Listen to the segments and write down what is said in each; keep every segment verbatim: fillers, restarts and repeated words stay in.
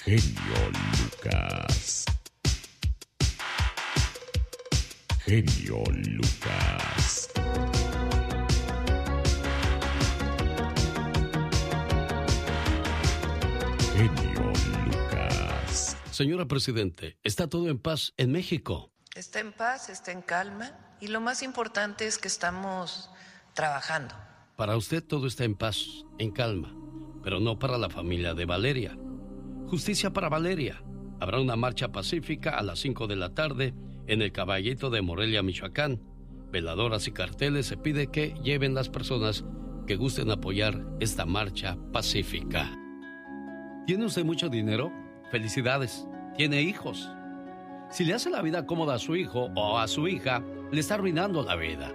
Genio Lucas. Genio Lucas. Genio Lucas. Señora Presidente, ¿está todo en paz en México? Está en paz, está en calma y lo más importante es que estamos trabajando. Para usted todo está en paz, en calma, pero no para la familia de Valeria. Justicia para Valeria. Habrá una marcha pacífica a las cinco de la tarde en el Caballito de Morelia, Michoacán. Veladoras y carteles se pide que lleven las personas que gusten apoyar esta marcha pacífica. ¿Tiene usted mucho dinero? Felicidades. ¿Tiene hijos? Si le hace la vida cómoda a su hijo o a su hija, le está arruinando la vida.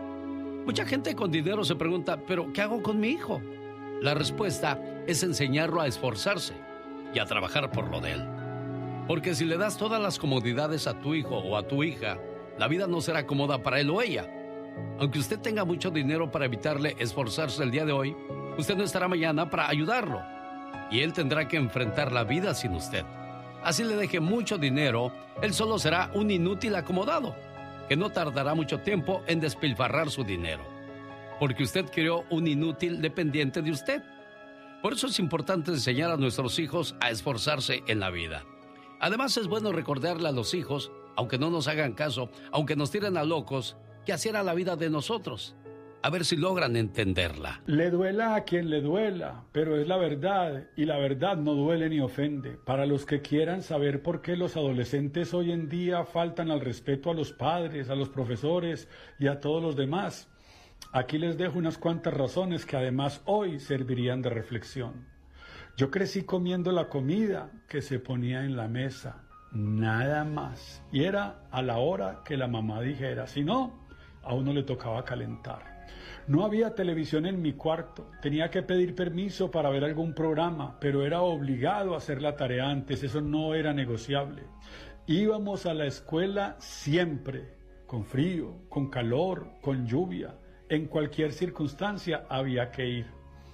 Mucha gente con dinero se pregunta, ¿pero qué hago con mi hijo? La respuesta es enseñarlo a esforzarse y a trabajar por lo de él. Porque si le das todas las comodidades a tu hijo o a tu hija, la vida no será cómoda para él o ella. Aunque usted tenga mucho dinero para evitarle esforzarse el día de hoy, usted no estará mañana para ayudarlo. Y él tendrá que enfrentar la vida sin usted. Así le deje mucho dinero, él solo será un inútil acomodado, que no tardará mucho tiempo en despilfarrar su dinero. Porque usted creó un inútil dependiente de usted. Por eso es importante enseñar a nuestros hijos a esforzarse en la vida. Además es bueno recordarle a los hijos, aunque no nos hagan caso, aunque nos tiren a locos, que así era la vida de nosotros. A ver si logran entenderla. Le duela a quien le duela, pero es la verdad, y la verdad no duele ni ofende. Para los que quieran saber por qué los adolescentes hoy en día faltan al respeto a los padres, a los profesores y a todos los demás, aquí les dejo unas cuantas razones que además hoy servirían de reflexión. Yo crecí comiendo la comida que se ponía en la mesa, nada más. Y era a la hora que la mamá dijera, si no, a uno le tocaba calentar. No había televisión en mi cuarto, tenía que pedir permiso para ver algún programa, pero era obligado a hacer la tarea antes, eso no era negociable. Íbamos a la escuela siempre, con frío, con calor, con lluvia, en cualquier circunstancia había que ir.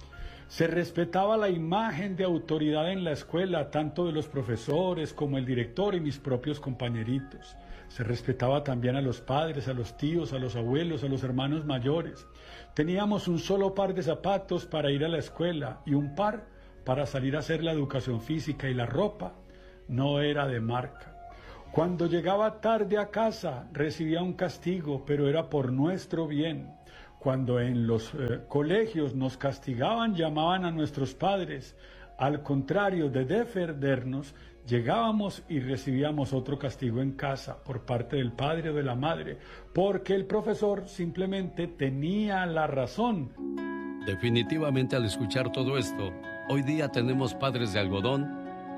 Se respetaba la imagen de autoridad en la escuela, tanto de los profesores como el director y mis propios compañeritos. Se respetaba también a los padres, a los tíos, a los abuelos, a los hermanos mayores. Teníamos un solo par de zapatos para ir a la escuela y un par para salir a hacer la educación física, y la ropa no era de marca. Cuando llegaba tarde a casa recibía un castigo, pero era por nuestro bien. Cuando en los eh, colegios nos castigaban, llamaban a nuestros padres. Al contrario de defendernos, llegábamos y recibíamos otro castigo en casa por parte del padre o de la madre, porque el profesor simplemente tenía la razón. Definitivamente, al escuchar todo esto, hoy día tenemos padres de algodón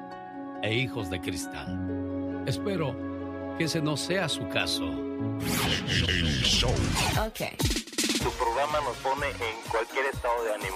e hijos de cristal. Espero que ese no sea su caso. El show. Ok. Tu programa nos pone en cualquier estado de ánimo.